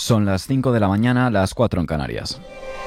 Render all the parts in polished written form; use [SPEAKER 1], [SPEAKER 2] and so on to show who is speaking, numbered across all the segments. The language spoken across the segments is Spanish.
[SPEAKER 1] Son las 5 de la mañana, las 4 en Canarias.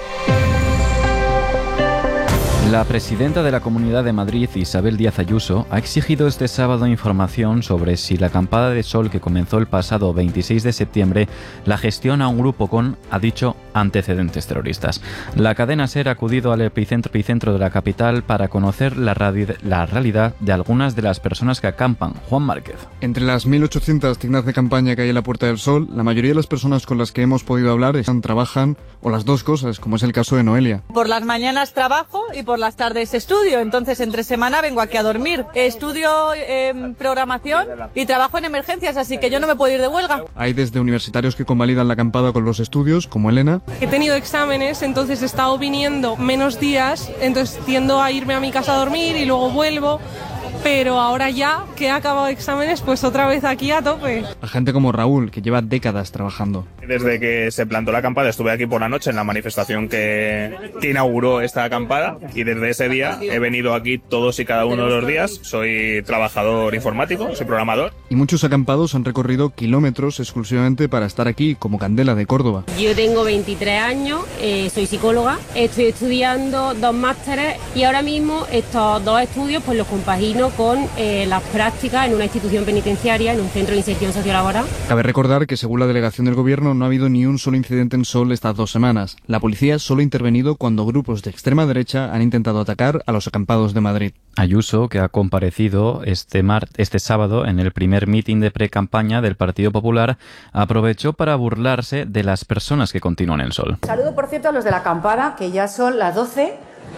[SPEAKER 1] La presidenta de la Comunidad de Madrid, Isabel Díaz Ayuso, ha exigido este sábado información sobre si la acampada de sol que comenzó el pasado 26 de septiembre la gestiona un grupo con, ha dicho, antecedentes terroristas. La cadena SER ha acudido al epicentro de la capital para conocer la realidad de algunas de las personas que acampan. Juan Márquez.
[SPEAKER 2] Entre las 1.800 tiendas de campaña que hay en la Puerta del Sol, la mayoría de las personas con las que hemos podido hablar trabajan o las dos cosas, como es el caso de Noelia.
[SPEAKER 3] Por las mañanas trabajo y por las tardes estudio, entonces entre semana vengo aquí a dormir. Estudio programación y trabajo en emergencias, así que yo no me puedo ir de huelga.
[SPEAKER 2] Hay desde universitarios que convalidan la acampada con los estudios, como Elena.
[SPEAKER 4] He tenido exámenes, entonces he estado viniendo menos días, entonces tiendo a irme a mi casa a dormir y luego vuelvo. Pero ahora ya que he acabado exámenes, pues otra vez aquí a tope.
[SPEAKER 2] A gente como Raúl, que lleva décadas trabajando.
[SPEAKER 5] Desde que se plantó la acampada estuve aquí por la noche en la manifestación que inauguró esta acampada y desde ese día he venido aquí todos y cada uno de los días. Soy trabajador informático, soy programador.
[SPEAKER 2] Y muchos acampados han recorrido kilómetros exclusivamente para estar aquí, como Candela de Córdoba.
[SPEAKER 6] Yo tengo 23 años, soy psicóloga, estoy estudiando 2 másteres y ahora mismo estos 2 estudios pues los compagino con las prácticas en una institución penitenciaria, en un centro de inserción sociolaboral.
[SPEAKER 2] Cabe recordar que según la delegación del gobierno no ha habido ni un solo incidente en Sol estas 2 semanas. La policía solo ha intervenido cuando grupos de extrema derecha han intentado atacar a los acampados de Madrid.
[SPEAKER 1] Ayuso, que ha comparecido este sábado en el primer mitin de pre-campaña del Partido Popular, aprovechó para burlarse de las personas que continúan en Sol.
[SPEAKER 7] Saludo, por cierto, a los de la acampada, que ya son las 12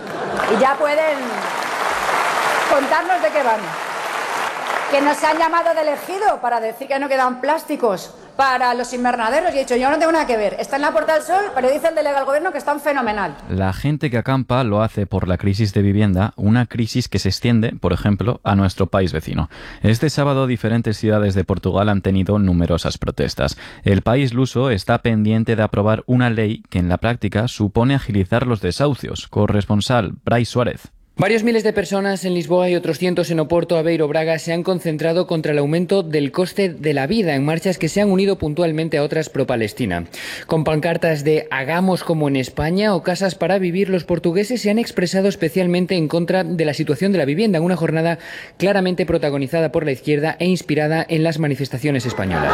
[SPEAKER 7] y ya pueden contarnos de qué van. Que nos han llamado de elegido para decir que no quedan plásticos para los invernaderos y he dicho, yo no tengo nada que ver. Está en la Puerta del Sol, pero dice el delegado del gobierno que están fenomenal.
[SPEAKER 1] La gente que acampa lo hace por la crisis de vivienda, una crisis que se extiende, por ejemplo, a nuestro país vecino. Este sábado diferentes ciudades de Portugal han tenido numerosas protestas. El país luso está pendiente de aprobar una ley que en la práctica supone agilizar los desahucios. Corresponsal Brais Suárez.
[SPEAKER 8] Varios miles de personas en Lisboa y otros cientos en Oporto, Aveiro, Braga se han concentrado contra el aumento del coste de la vida en marchas que se han unido puntualmente a otras pro-Palestina. Con pancartas de "hagamos como en España" o "casas para vivir", los portugueses se han expresado especialmente en contra de la situación de la vivienda, en una jornada claramente protagonizada por la izquierda e inspirada en las manifestaciones españolas.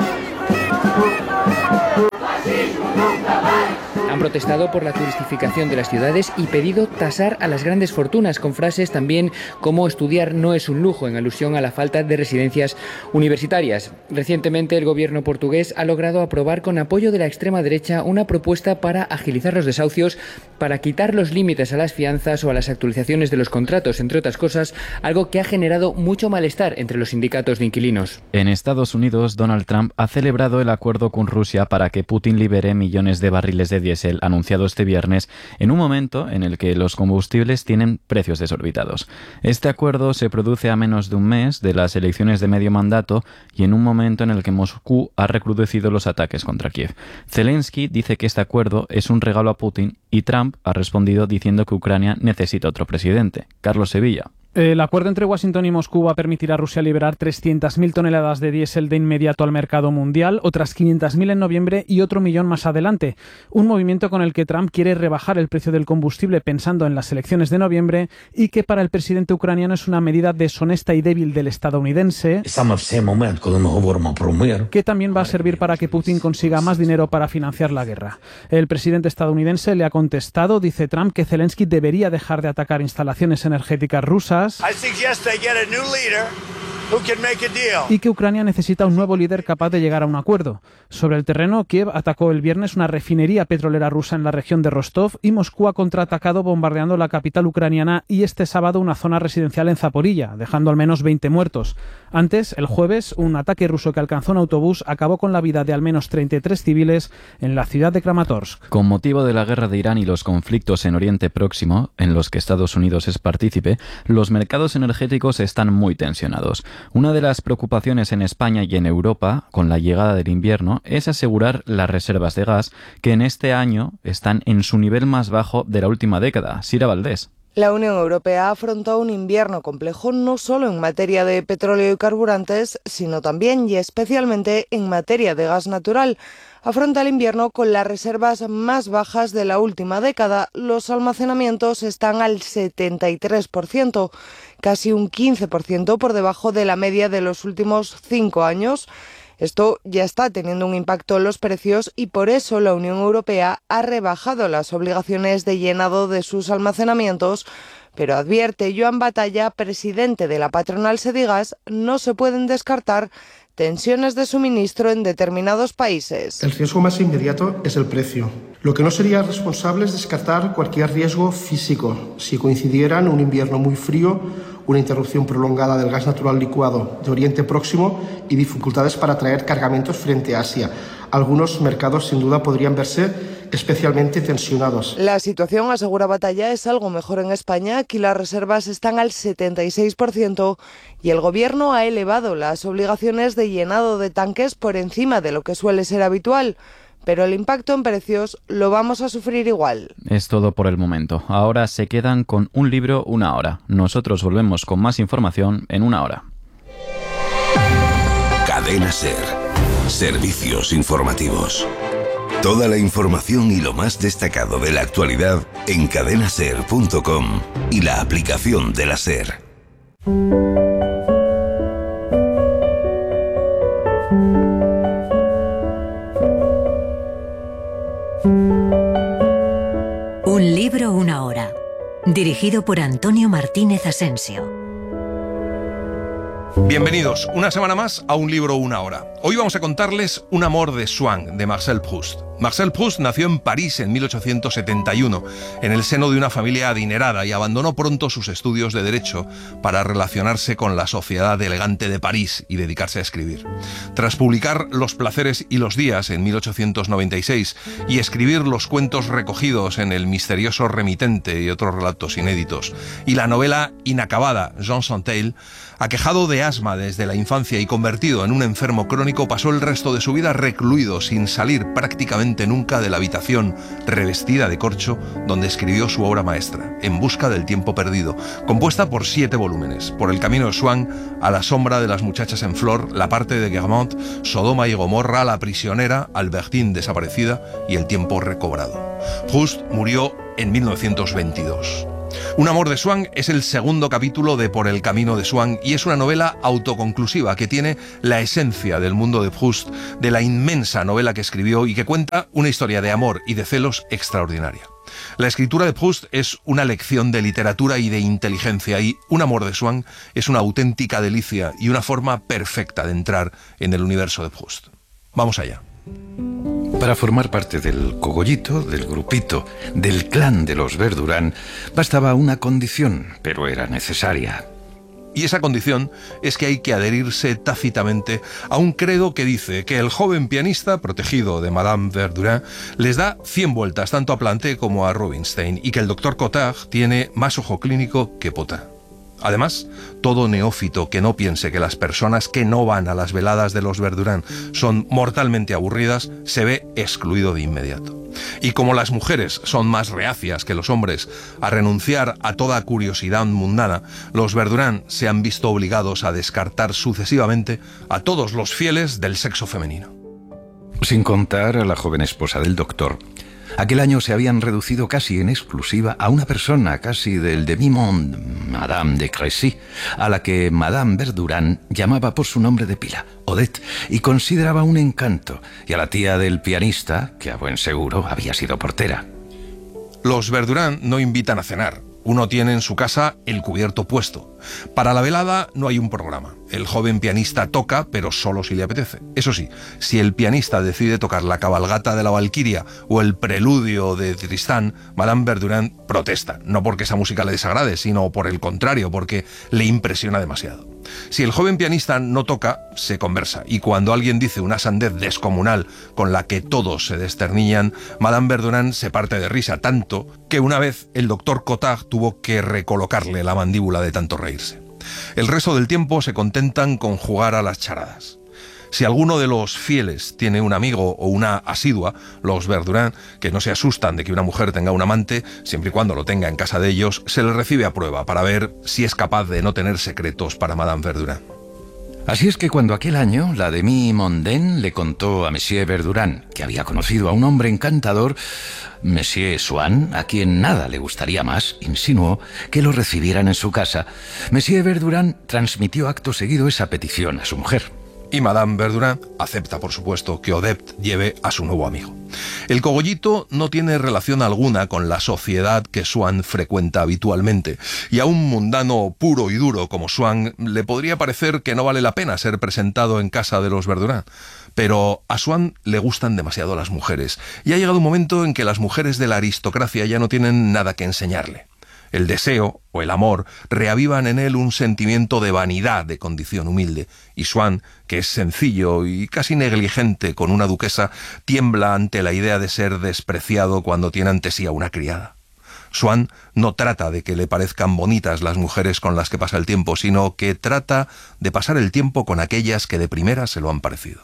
[SPEAKER 8] Han protestado por la turistificación de las ciudades y pedido tasar a las grandes fortunas, con frases también como "estudiar no es un lujo", en alusión a la falta de residencias universitarias. Recientemente el gobierno portugués ha logrado aprobar con apoyo de la extrema derecha una propuesta para agilizar los desahucios, para quitar los límites a las fianzas o a las actualizaciones de los contratos, entre otras cosas, algo que ha generado mucho malestar entre los sindicatos de inquilinos.
[SPEAKER 1] En Estados Unidos, Donald Trump ha celebrado el acuerdo con Rusia para que Putin libere millones de barriles de diésel anunciado este viernes, en un momento en el que los combustibles tienen precios desorbitados. Este acuerdo se produce a menos de un mes de las elecciones de medio mandato y en un momento en el que Moscú ha recrudecido los ataques contra Kiev. Zelensky dice que este acuerdo es un regalo a Putin y Trump ha respondido diciendo que Ucrania necesita otro presidente. Carlos Sevilla.
[SPEAKER 9] El acuerdo entre Washington y Moscú va a permitir a Rusia liberar 300.000 toneladas de diésel de inmediato al mercado mundial, otras 500.000 en noviembre y otro millón más adelante. Un movimiento con el que Trump quiere rebajar el precio del combustible pensando en las elecciones de noviembre y que para el presidente ucraniano es una medida deshonesta y débil del estadounidense, que también va a servir para que Putin consiga más dinero para financiar la guerra. El presidente estadounidense le ha contestado, dice Trump, que Zelensky debería dejar de atacar instalaciones energéticas rusas y que Ucrania necesita un nuevo líder capaz de llegar a un acuerdo. Sobre el terreno, Kiev atacó el viernes una refinería petrolera rusa en la región de Rostov y Moscú ha contraatacado bombardeando la capital ucraniana y este sábado una zona residencial en Zaporilla, dejando al menos 20 muertos. Antes, el jueves, un ataque ruso que alcanzó un autobús acabó con la vida de al menos 33 civiles en la ciudad de Kramatorsk.
[SPEAKER 1] Con motivo de la guerra de Irán y los conflictos en Oriente Próximo, en los que Estados Unidos es partícipe, los mercados energéticos están muy tensionados. Una de las preocupaciones en España y en Europa, con la llegada del invierno, es asegurar las reservas de gas, que en este año están en su nivel más bajo de la última década. Sira Valdés.
[SPEAKER 10] La Unión Europea afrontó un invierno complejo no solo en materia de petróleo y carburantes, sino también y especialmente en materia de gas natural. Afronta el invierno con las reservas más bajas de la última década. Los almacenamientos están al 73%, casi un 15% por debajo de la media de los últimos 5 años. Esto ya está teniendo un impacto en los precios y por eso la Unión Europea ha rebajado las obligaciones de llenado de sus almacenamientos, pero advierte Joan Batalla, presidente de la patronal Sedigas, no se pueden descartar tensiones de suministro en determinados países.
[SPEAKER 11] El riesgo más inmediato es el precio. Lo que no sería responsable es descartar cualquier riesgo físico. Si coincidieran un invierno muy frío, una interrupción prolongada del gas natural licuado de Oriente Próximo y dificultades para traer cargamentos frente a Asia. Algunos mercados sin duda podrían verse especialmente tensionados.
[SPEAKER 10] La situación, asegura Batalla, es algo mejor en España. Aquí las reservas están al 76% y el Gobierno ha elevado las obligaciones de llenado de tanques por encima de lo que suele ser habitual. Pero el impacto en precios lo vamos a sufrir igual.
[SPEAKER 1] Es todo por el momento. Ahora se quedan con un libro, una hora. Nosotros volvemos con más información en una hora.
[SPEAKER 12] Cadena SER. Servicios informativos. Toda la información y lo más destacado de la actualidad en cadenaser.com y la aplicación de la SER.
[SPEAKER 13] Un libro, una hora. Dirigido por Antonio Martínez Asensio.
[SPEAKER 14] Bienvenidos una semana más a Un libro, una hora. Hoy vamos a contarles Un amor de Swann, de Marcel Proust. Marcel Proust nació en París en 1871, en el seno de una familia adinerada, y abandonó pronto sus estudios de Derecho para relacionarse con la sociedad elegante de París y dedicarse a escribir. Tras publicar Los placeres y los días en 1896 y escribir los cuentos recogidos en El misterioso remitente y otros relatos inéditos, y la novela inacabada Jean Chantal, aquejado de asma desde la infancia y convertido en un enfermo crónico, pasó el resto de su vida recluido, sin salir prácticamente nunca de la habitación revestida de corcho donde escribió su obra maestra, En busca del tiempo perdido, compuesta por 7 volúmenes: Por el camino de Swann, A la sombra de las muchachas en flor, La parte de Guermantes, Sodoma y Gomorra, La prisionera, Albertine desaparecida y El tiempo recobrado. Proust murió en 1922. Un amor de Swann es el segundo capítulo de Por el camino de Swann y es una novela autoconclusiva que tiene la esencia del mundo de Proust, de la inmensa novela que escribió y que cuenta una historia de amor y de celos extraordinaria. La escritura de Proust es una lección de literatura y de inteligencia, y Un amor de Swann es una auténtica delicia y una forma perfecta de entrar en el universo de Proust. Vamos allá.
[SPEAKER 15] Para formar parte del cogollito, del grupito, del clan de los Verdurán, bastaba una condición, pero era necesaria.
[SPEAKER 14] Y esa condición es que hay que adherirse tácitamente a un credo que dice que el joven pianista, protegido de Madame Verdurin, les da 100 vueltas tanto a Planté como a Rubinstein, y que el doctor Cotard tiene más ojo clínico que Potin. Además, todo neófito que no piense que las personas que no van a las veladas de los Verdurán son mortalmente aburridas, se ve excluido de inmediato. Y como las mujeres son más reacias que los hombres a renunciar a toda curiosidad mundana, los Verdurán se han visto obligados a descartar sucesivamente a todos los fieles del sexo femenino.
[SPEAKER 15] Sin contar a la joven esposa del doctor. Aquel año se habían reducido casi en exclusiva a una persona casi del demi-monde, Madame de Crécy, a la que Madame Verdurán llamaba por su nombre de pila, Odette, y consideraba un encanto, y a la tía del pianista, que a buen seguro había sido portera.
[SPEAKER 14] Los Verdurán no invitan a cenar. Uno tiene en su casa el cubierto puesto. Para la velada no hay un programa. El joven pianista toca, pero solo si le apetece. Eso sí, si el pianista decide tocar la cabalgata de la Valquiria o el preludio de Tristán, Madame Verdurán protesta, no porque esa música le desagrade, sino por el contrario, porque le impresiona demasiado. Si el joven pianista no toca, se conversa, y cuando alguien dice una sandez descomunal con la que todos se desternillan, Madame Verdurán se parte de risa, tanto que una vez el doctor Cotard tuvo que recolocarle la mandíbula de tanto reírse. El resto del tiempo se contentan con jugar a las charadas. Si alguno de los fieles tiene un amigo o una asidua, los Verdurin, que no se asustan de que una mujer tenga un amante, siempre y cuando lo tenga en casa de ellos, se le recibe a prueba para ver si es capaz de no tener secretos para Madame Verdurin.
[SPEAKER 15] Así es que cuando aquel año la Demi Mondaine le contó a Monsieur Verdurin que había conocido a un hombre encantador, Monsieur Swann, a quien nada le gustaría más, insinuó que lo recibieran en su casa. Monsieur Verdurin transmitió acto seguido esa petición a su mujer.
[SPEAKER 14] Y Madame Verdurin acepta, por supuesto, que Odette lleve a su nuevo amigo. El cogollito no tiene relación alguna con la sociedad que Swann frecuenta habitualmente, y a un mundano puro y duro como Swann le podría parecer que no vale la pena ser presentado en casa de los Verdurin. Pero a Swann le gustan demasiado las mujeres, y ha llegado un momento en que las mujeres de la aristocracia ya no tienen nada que enseñarle. El deseo o el amor reavivan en él un sentimiento de vanidad de condición humilde, y Swann, que es sencillo y casi negligente con una duquesa, tiembla ante la idea de ser despreciado cuando tiene ante sí a una criada. Swann no trata de que le parezcan bonitas las mujeres con las que pasa el tiempo, sino que trata de pasar el tiempo con aquellas que de primera se lo han parecido.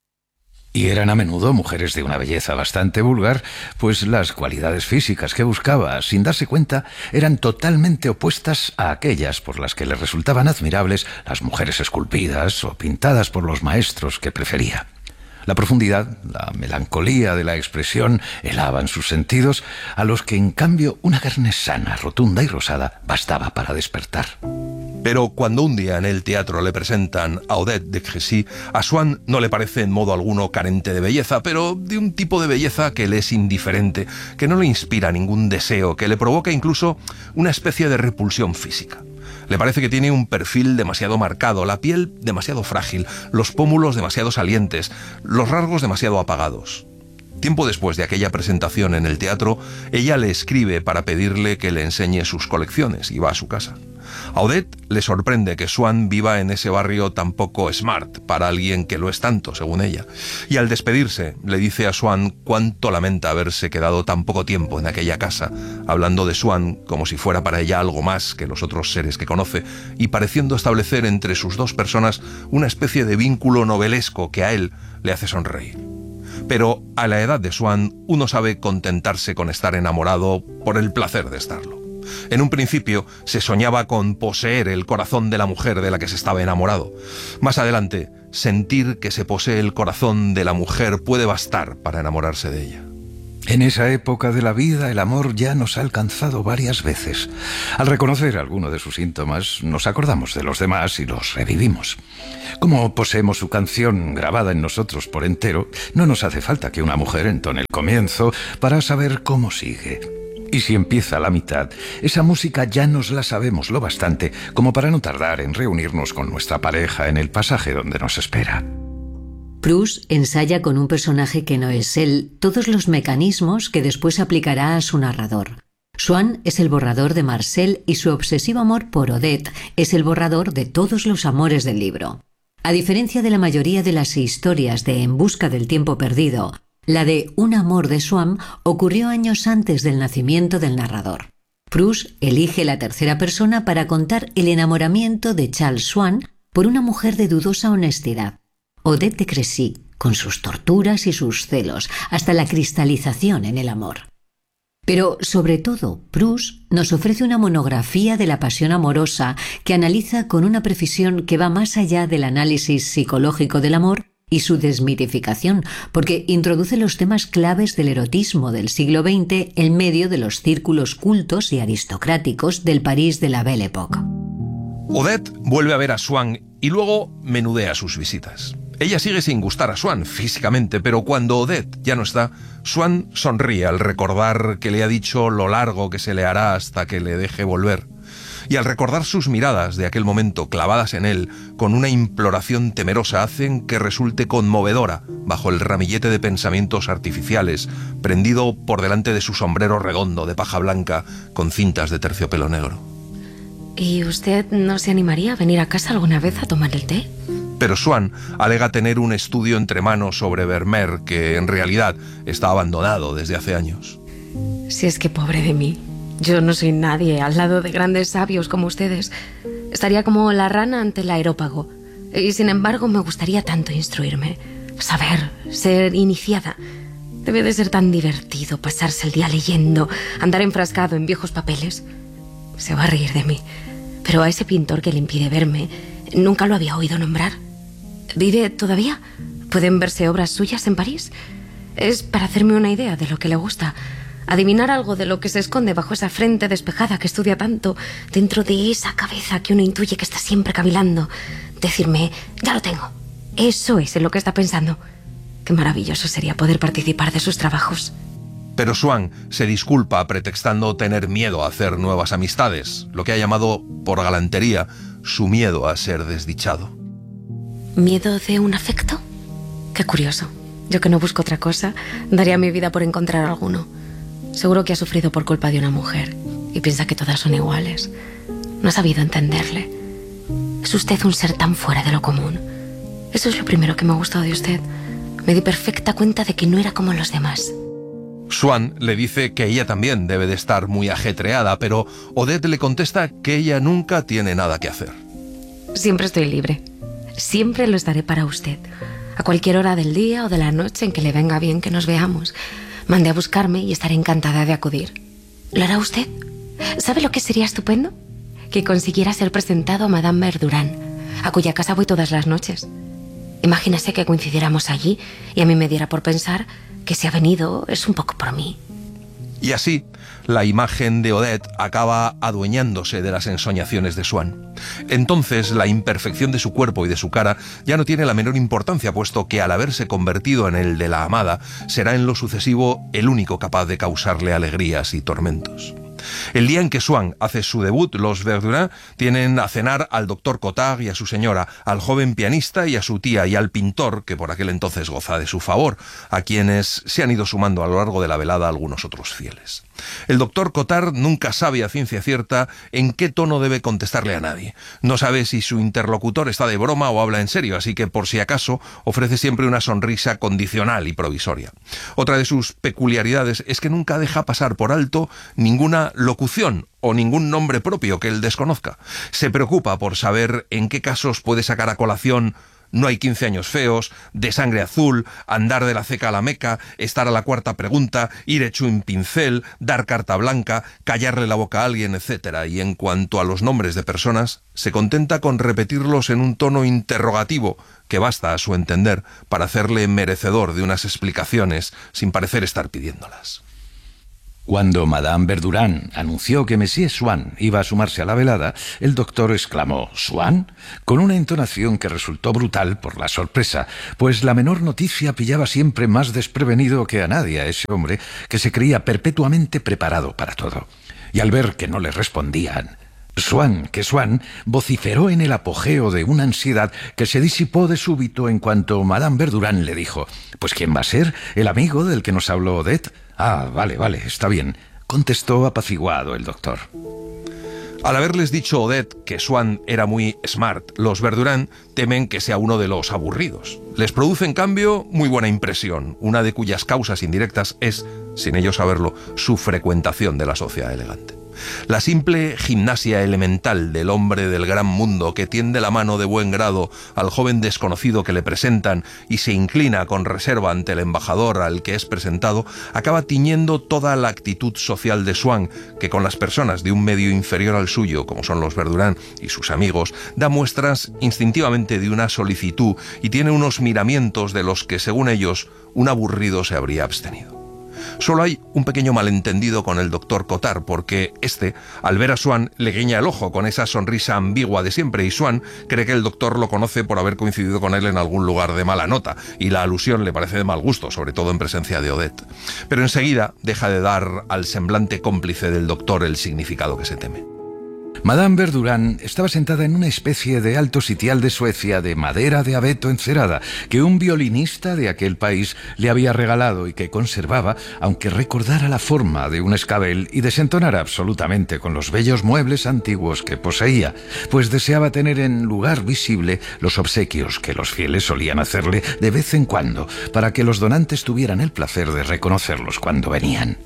[SPEAKER 15] Y eran a menudo mujeres de una belleza bastante vulgar, pues las cualidades físicas que buscaba, sin darse cuenta, eran totalmente opuestas a aquellas por las que le resultaban admirables las mujeres esculpidas o pintadas por los maestros que prefería. La profundidad, la melancolía de la expresión helaban sus sentidos, a los que en cambio una carne sana, rotunda y rosada bastaba para despertar.
[SPEAKER 14] Pero cuando un día en el teatro le presentan a Odette de Crécy, a Swann no le parece en modo alguno carente de belleza, pero de un tipo de belleza que le es indiferente, que no le inspira ningún deseo, que le provoca incluso una especie de repulsión física. Le parece que tiene un perfil demasiado marcado, la piel demasiado frágil, los pómulos demasiado salientes, los rasgos demasiado apagados. Tiempo después de aquella presentación en el teatro, ella le escribe para pedirle que le enseñe sus colecciones y va a su casa. A Odette le sorprende que Swann viva en ese barrio tan poco smart para alguien que lo es tanto, según ella. Y al despedirse, le dice a Swann cuánto lamenta haberse quedado tan poco tiempo en aquella casa, hablando de Swann como si fuera para ella algo más que los otros seres que conoce, y pareciendo establecer entre sus dos personas una especie de vínculo novelesco que a él le hace sonreír. Pero a la edad de Swann, uno sabe contentarse con estar enamorado por el placer de estarlo. En un principio se soñaba con poseer el corazón de la mujer de la que se estaba enamorado. Más adelante, sentir que se posee el corazón de la mujer puede bastar para enamorarse de ella.
[SPEAKER 15] En esa época de la vida el amor ya nos ha alcanzado varias veces. Al reconocer alguno de sus síntomas, nos acordamos de los demás y los revivimos. Como poseemos su canción grabada en nosotros por entero, no nos hace falta que una mujer entone el comienzo para saber cómo sigue. Y si empieza a la mitad, esa música ya nos la sabemos lo bastante como para no tardar en reunirnos con nuestra pareja en el pasaje donde nos espera.
[SPEAKER 13] Proust ensaya con un personaje que no es él todos los mecanismos que después aplicará a su narrador. Swann es el borrador de Marcel y su obsesivo amor por Odette es el borrador de todos los amores del libro. A diferencia de la mayoría de las historias de En busca del tiempo perdido, la de Un amor de Swann ocurrió años antes del nacimiento del narrador. Proust elige la tercera persona para contar el enamoramiento de Charles Swann por una mujer de dudosa honestidad, Odette de Crécy, con sus torturas y sus celos, hasta la cristalización en el amor. Pero, sobre todo, Proust nos ofrece una monografía de la pasión amorosa que analiza con una precisión que va más allá del análisis psicológico del amor y su desmitificación, porque introduce los temas claves del erotismo del siglo XX en medio de los círculos cultos y aristocráticos del París de la Belle Époque.
[SPEAKER 14] Odette vuelve a ver a Swann y luego menudea sus visitas. Ella sigue sin gustar a Swann físicamente, pero cuando Odette ya no está, Swann sonríe al recordar que le ha dicho lo largo que se le hará hasta que le deje volver. Y al recordar sus miradas de aquel momento clavadas en él, con una imploración temerosa, hacen que resulte conmovedora bajo el ramillete de pensamientos artificiales, prendido por delante de su sombrero redondo de paja blanca con cintas de terciopelo negro.
[SPEAKER 16] ¿Y usted no se animaría a venir a casa alguna vez a tomar el té?
[SPEAKER 14] Pero Swann alega tener un estudio entre manos sobre Vermeer que en realidad está abandonado desde hace años.
[SPEAKER 16] Si es que pobre de mí. Yo no soy nadie al lado de grandes sabios como ustedes. Estaría como la rana ante el aerópago, Y sin embargo me gustaría tanto instruirme, saber, ser iniciada. Debe de ser tan divertido pasarse el día leyendo, andar enfrascado en viejos papeles. Se va a reír de mí, pero a ese pintor que le impide verme, nunca lo había oído nombrar. ¿Vive todavía? ¿Pueden verse obras suyas en París? Es para hacerme una idea de lo que le gusta, adivinar algo de lo que se esconde bajo esa frente despejada que estudia tanto, dentro de esa cabeza que uno intuye que está siempre cavilando. Decirme, ya lo tengo. Eso es en lo que está pensando. Qué maravilloso sería poder participar de sus trabajos.
[SPEAKER 14] Pero Swann se disculpa pretextando tener miedo a hacer nuevas amistades, lo que ha llamado, por galantería, su miedo a ser desdichado.
[SPEAKER 16] ¿Miedo de un afecto? Qué curioso. Yo, que no busco otra cosa, daría mi vida por encontrar alguno. Seguro que ha sufrido por culpa de una mujer y piensa que todas son iguales. No ha sabido entenderle. Es usted un ser tan fuera de lo común. Eso es lo primero que me ha gustado de usted. Me di perfecta cuenta de que no era como los demás.
[SPEAKER 14] Swann le dice que ella también debe de estar muy ajetreada, pero Odette le contesta que ella nunca tiene nada que hacer.
[SPEAKER 16] Siempre estoy libre. Siempre lo estaré para usted. A cualquier hora del día o de la noche en que le venga bien que nos veamos. Mande a buscarme y estaré encantada de acudir. ¿Lo hará usted? ¿Sabe lo que sería estupendo? Que consiguiera ser presentado a Madame Verdurin, a cuya casa voy todas las noches. Imagínese que coincidiéramos allí y a mí me diera por pensar que si ha venido es un poco por mí.
[SPEAKER 14] Y así, la imagen de Odette acaba adueñándose de las ensoñaciones de Swann. Entonces, la imperfección de su cuerpo y de su cara ya no tiene la menor importancia, puesto que al haberse convertido en el de la amada, será en lo sucesivo el único capaz de causarle alegrías y tormentos. El día en que Swann hace su debut, los Verdurin tienen a cenar al doctor Cottard y a su señora, al joven pianista y a su tía, y al pintor, que por aquel entonces goza de su favor, a quienes se han ido sumando a lo largo de la velada algunos otros fieles. El doctor Cottard nunca sabe a ciencia cierta en qué tono debe contestarle a nadie. No sabe si su interlocutor está de broma o habla en serio, así que por si acaso ofrece siempre una sonrisa condicional y provisoria. Otra de sus peculiaridades es que nunca deja pasar por alto ninguna locución o ningún nombre propio que él desconozca. Se preocupa por saber en qué casos puede sacar a colación "no hay 15 años feos", "de sangre azul", "andar de la ceca a la meca", "estar a la cuarta pregunta", "ir hecho un pincel", "dar carta blanca", "callarle la boca a alguien", etc. Y en cuanto a los nombres de personas, se contenta con repetirlos en un tono interrogativo que basta, a su entender, para hacerle merecedor de unas explicaciones sin parecer estar pidiéndolas.
[SPEAKER 15] Cuando Madame Verdurin anunció que Monsieur Swann iba a sumarse a la velada, el doctor exclamó «¿Swann?», con una entonación que resultó brutal por la sorpresa, pues la menor noticia pillaba siempre más desprevenido que a nadie a ese hombre que se creía perpetuamente preparado para todo. Y al ver que no le respondían, Swann vociferó en el apogeo de una ansiedad que se disipó de súbito en cuanto Madame Verdurin le dijo «¿Pues quién va a ser? ¿El amigo del que nos habló Odette?». «Ah, vale, está bien», contestó apaciguado el doctor.
[SPEAKER 14] Al haberles dicho Odette que Swann era muy smart, los Verdurin temen que sea uno de los aburridos. Les produce, en cambio, muy buena impresión, una de cuyas causas indirectas es, sin ellos saberlo, su frecuentación de la sociedad elegante. La simple gimnasia elemental del hombre del gran mundo que tiende la mano de buen grado al joven desconocido que le presentan y se inclina con reserva ante el embajador al que es presentado, acaba tiñendo toda la actitud social de Swann, que con las personas de un medio inferior al suyo, como son los Verdurin y sus amigos, da muestras instintivamente de una solicitud y tiene unos miramientos de los que, según ellos, un aburrido se habría abstenido. Solo hay un pequeño malentendido con el doctor Cottard, porque este, al ver a Swann, le guiña el ojo con esa sonrisa ambigua de siempre, y Swann cree que el doctor lo conoce por haber coincidido con él en algún lugar de mala nota, y la alusión le parece de mal gusto, sobre todo en presencia de Odette. Pero enseguida deja de dar al semblante cómplice del doctor el significado que se teme.
[SPEAKER 15] Madame Verdurin estaba sentada en una especie de alto sitial de Suecia de madera de abeto encerada que un violinista de aquel país le había regalado y que conservaba, aunque recordara la forma de un escabel y desentonara absolutamente con los bellos muebles antiguos que poseía, pues deseaba tener en lugar visible los obsequios que los fieles solían hacerle de vez en cuando, para que los donantes tuvieran el placer de reconocerlos cuando venían.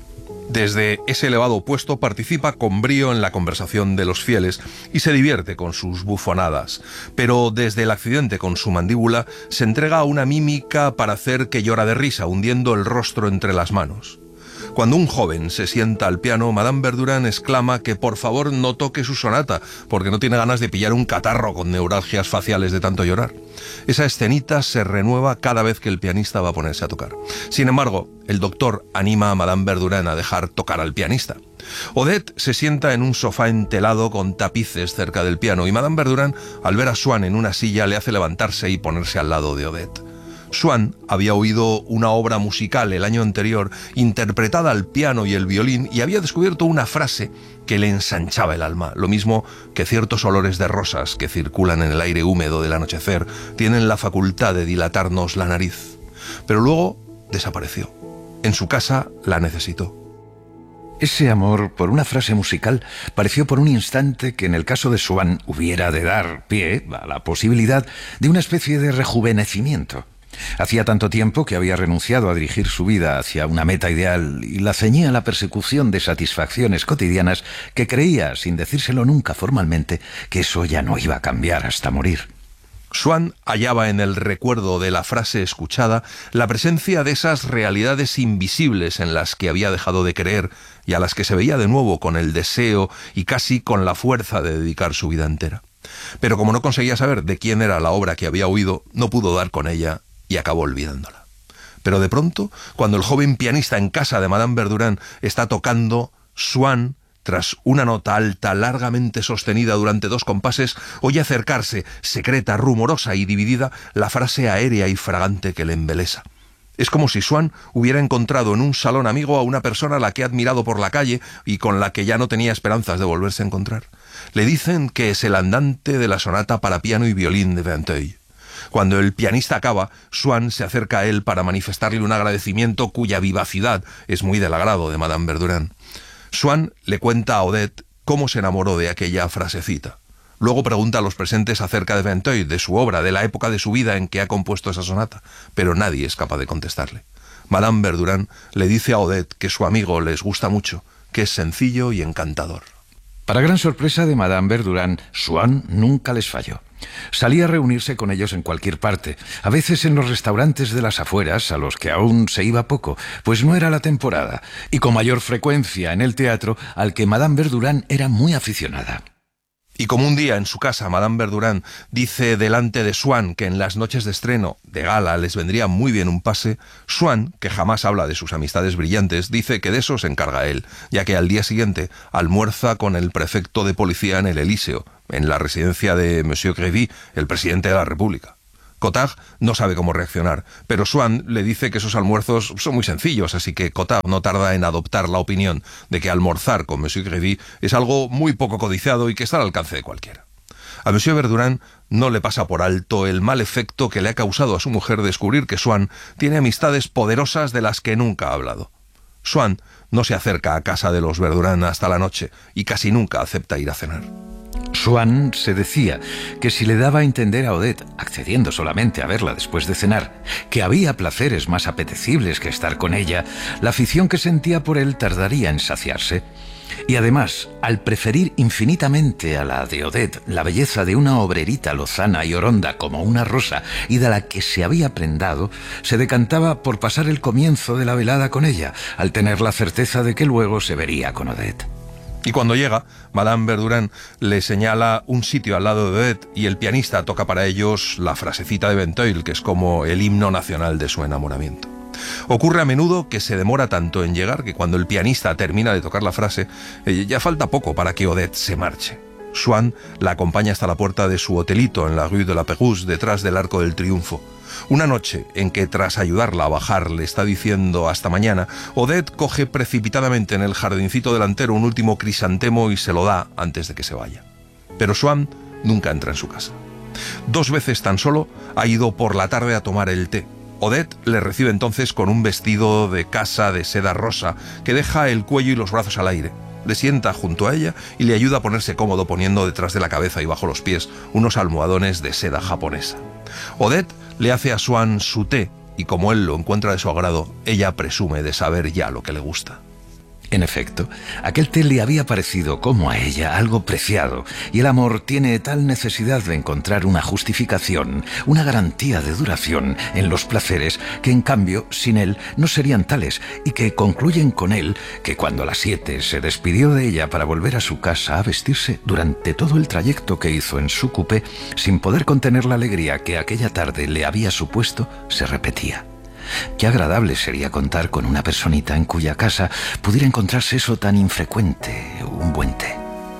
[SPEAKER 14] Desde ese elevado puesto participa con brío en la conversación de los fieles y se divierte con sus bufonadas, pero desde el accidente con su mandíbula se entrega a una mímica para hacer que llora de risa, hundiendo el rostro entre las manos. Cuando un joven se sienta al piano, Madame Verdurin exclama que por favor no toque su sonata, porque no tiene ganas de pillar un catarro con neuralgias faciales de tanto llorar. Esa escenita se renueva cada vez que el pianista va a ponerse a tocar. Sin embargo, el doctor anima a Madame Verdurin a dejar tocar al pianista. Odette se sienta en un sofá entelado con tapices cerca del piano y Madame Verdurin, al ver a Swann en una silla, le hace levantarse y ponerse al lado de Odette. Swann había oído una obra musical el año anterior, interpretada al piano y el violín, y había descubierto una frase que le ensanchaba el alma, lo mismo que ciertos olores de rosas que circulan en el aire húmedo del anochecer tienen la facultad de dilatarnos la nariz. Pero luego desapareció. En su casa la necesitó.
[SPEAKER 15] Ese amor por una frase musical pareció por un instante que en el caso de Swann hubiera de dar pie a la posibilidad de una especie de rejuvenecimiento. Hacía tanto tiempo que había renunciado a dirigir su vida hacia una meta ideal y la ceñía a la persecución de satisfacciones cotidianas que creía, sin decírselo nunca formalmente, que eso ya no iba a cambiar hasta morir.
[SPEAKER 14] Swann hallaba en el recuerdo de la frase escuchada la presencia de esas realidades invisibles en las que había dejado de creer y a las que se veía de nuevo con el deseo y casi con la fuerza de dedicar su vida entera. Pero como no conseguía saber de quién era la obra que había oído, no pudo dar con ella y acabó olvidándola. Pero de pronto, cuando el joven pianista en casa de Madame Verdurin está tocando, Swann, tras una nota alta largamente sostenida durante 2 compases, oye acercarse, secreta, rumorosa y dividida, la frase aérea y fragante que le embelesa. Es como si Swann hubiera encontrado en un salón amigo a una persona a la que ha admirado por la calle y con la que ya no tenía esperanzas de volverse a encontrar. Le dicen que es el andante de la sonata para piano y violín de Vinteuil. Cuando el pianista acaba, Swann se acerca a él para manifestarle un agradecimiento cuya vivacidad es muy del agrado de Madame Verdurin. Swann le cuenta a Odette cómo se enamoró de aquella frasecita. Luego pregunta a los presentes acerca de Vinteuil, de su obra, de la época de su vida en que ha compuesto esa sonata, pero nadie es capaz de contestarle. Madame Verdurin le dice a Odette que su amigo les gusta mucho, que es sencillo y encantador.
[SPEAKER 15] Para gran sorpresa de Madame Verdurin, Swann nunca les falló. Salía a reunirse con ellos en cualquier parte, a veces en los restaurantes de las afueras, a los que aún se iba poco, pues no era la temporada, y con mayor frecuencia en el teatro, al que Madame Verdurin era muy aficionada.
[SPEAKER 14] Y como un día en su casa Madame Verdurin dice delante de Swann que en las noches de estreno, de gala, les vendría muy bien un pase, Swann, que jamás habla de sus amistades brillantes, dice que de eso se encarga él, ya que al día siguiente almuerza con el prefecto de policía en el Elíseo, en la residencia de Monsieur Grévy, el presidente de la República. Cottard no sabe cómo reaccionar, pero Swann le dice que esos almuerzos son muy sencillos, así que Cottard no tarda en adoptar la opinión de que almorzar con Monsieur Grévy es algo muy poco codiciado y que está al alcance de cualquiera. A Monsieur Verdurin no le pasa por alto el mal efecto que le ha causado a su mujer descubrir que Swann tiene amistades poderosas de las que nunca ha hablado. Swann no se acerca a casa de los Verdurin hasta la noche y casi nunca acepta ir a cenar.
[SPEAKER 15] Swann se decía que si le daba a entender a Odette, accediendo solamente a verla después de cenar, que había placeres más apetecibles que estar con ella, la afición que sentía por él tardaría en saciarse. Y además, al preferir infinitamente a la de Odette la belleza de una obrerita lozana y oronda como una rosa y de la que se había prendado, se decantaba por pasar el comienzo de la velada con ella, al tener la certeza de que luego se vería con Odette.
[SPEAKER 14] Y cuando llega, Madame Verdurin le señala un sitio al lado de Odette y el pianista toca para ellos la frasecita de Vinteuil, que es como el himno nacional de su enamoramiento. Ocurre a menudo que se demora tanto en llegar que cuando el pianista termina de tocar la frase, ya falta poco para que Odette se marche. Swann la acompaña hasta la puerta de su hotelito en la Rue de la Pérouse, detrás del Arco del Triunfo. Una noche en que tras ayudarla a bajar le está diciendo hasta mañana, Odette coge precipitadamente en el jardincito delantero un último crisantemo y se lo da antes de que se vaya. Pero Swann nunca entra en su casa. 2 veces tan solo ha ido por la tarde a tomar el té. Odette le recibe entonces con un vestido de casa de seda rosa que deja el cuello y los brazos al aire. Le sienta junto a ella y le ayuda a ponerse cómodo poniendo detrás de la cabeza y bajo los pies unos almohadones de seda japonesa. Odette le hace a Swann su té y como él lo encuentra de su agrado, ella presume de saber ya lo que le gusta.
[SPEAKER 15] En efecto, aquel té le había parecido, como a ella, algo preciado, y el amor tiene tal necesidad de encontrar una justificación, una garantía de duración en los placeres, que en cambio, sin él, no serían tales, y que concluyen con él que cuando a las 7 se despidió de ella para volver a su casa a vestirse, durante todo el trayecto que hizo en su coupé, sin poder contener la alegría que aquella tarde le había supuesto, se repetía. Qué agradable sería contar con una personita en cuya casa pudiera encontrarse eso tan infrecuente, un buen té.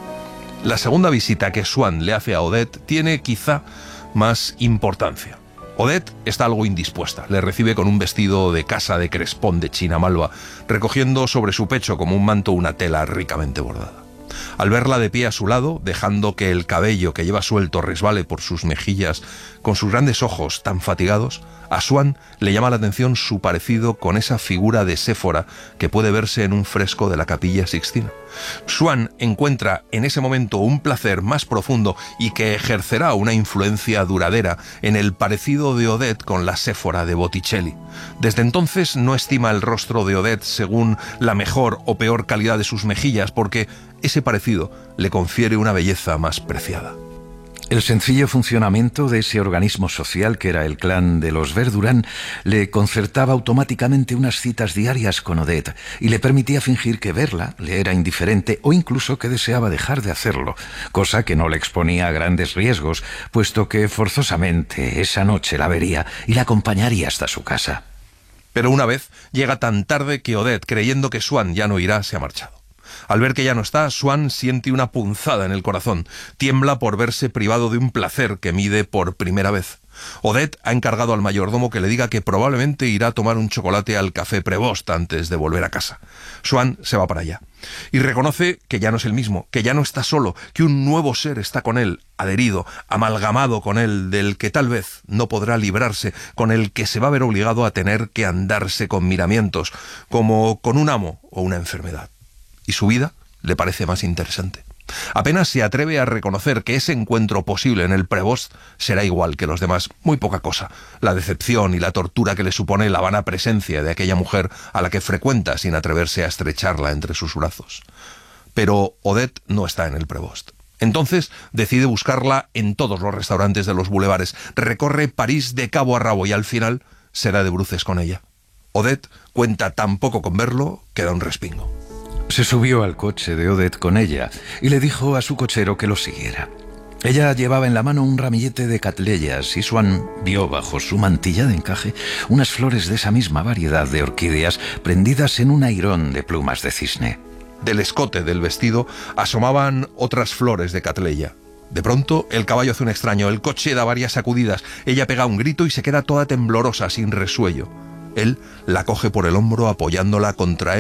[SPEAKER 14] La segunda visita que Swann le hace a Odette tiene quizá más importancia. Odette está algo indispuesta, le recibe con un vestido de casa de crespón de China malva, recogiendo sobre su pecho como un manto una tela ricamente bordada. Al verla de pie a su lado, dejando que el cabello que lleva suelto resbale por sus mejillas, con sus grandes ojos tan fatigados, a Swann le llama la atención su parecido con esa figura de Séfora que puede verse en un fresco de la Capilla Sixtina. Swann encuentra en ese momento un placer más profundo y que ejercerá una influencia duradera en el parecido de Odette con la Séfora de Botticelli. Desde entonces no estima el rostro de Odette según la mejor o peor calidad de sus mejillas, porque ese parecido le confiere una belleza más preciada.
[SPEAKER 15] El sencillo funcionamiento de ese organismo social que era el clan de los Verdurán le concertaba automáticamente unas citas diarias con Odette y le permitía fingir que verla le era indiferente o incluso que deseaba dejar de hacerlo, cosa que no le exponía a grandes riesgos, puesto que forzosamente esa noche la vería y la acompañaría hasta su casa.
[SPEAKER 14] Pero una vez llega tan tarde que Odette, creyendo que Swann ya no irá, se ha marchado. Al ver que ya no está, Swann siente una punzada en el corazón. Tiembla por verse privado de un placer que mide por primera vez. Odette ha encargado al mayordomo que le diga que probablemente irá a tomar un chocolate al Café Prévost antes de volver a casa. Swann se va para allá y reconoce que ya no es el mismo, que ya no está solo, que un nuevo ser está con él, adherido, amalgamado con él, del que tal vez no podrá librarse, con el que se va a ver obligado a tener que andarse con miramientos, como con un amo o una enfermedad. Y su vida le parece más interesante. Apenas se atreve a reconocer que ese encuentro posible en el Prévost será igual que los demás, muy poca cosa. La decepción y la tortura que le supone la vana presencia de aquella mujer a la que frecuenta sin atreverse a estrecharla entre sus brazos. Pero Odette no está en el Prévost. Entonces decide buscarla en todos los restaurantes de los bulevares, recorre París de cabo a rabo y al final se da de bruces con ella. Odette cuenta tan poco con verlo que da un respingo.
[SPEAKER 15] Se subió al coche de Odette con ella y le dijo a su cochero que lo siguiera. Ella llevaba en la mano un ramillete de catleyas y Swann vio bajo su mantilla de encaje unas flores de esa misma variedad de orquídeas prendidas en un airón de plumas de cisne.
[SPEAKER 14] Del escote del vestido asomaban otras flores de catleya. De pronto el caballo hace un extraño, el coche da varias sacudidas, ella pega un grito y se queda toda temblorosa, sin resuello. Él la coge por el hombro apoyándola contra él